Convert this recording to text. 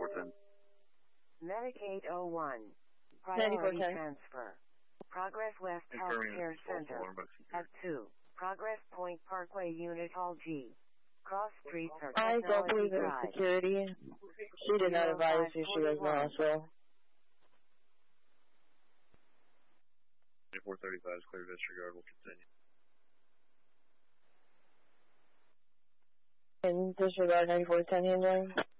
9410. Medicaid 01. Priority transfer. Progress West Healthcare Center. At 2. Progress Point Parkway Unit Hall G. Cross Streets or I don't believe it was security. She did not advise who she was in the hospital. 2435 is clear, disregard, will continue. And disregard 9410 handling.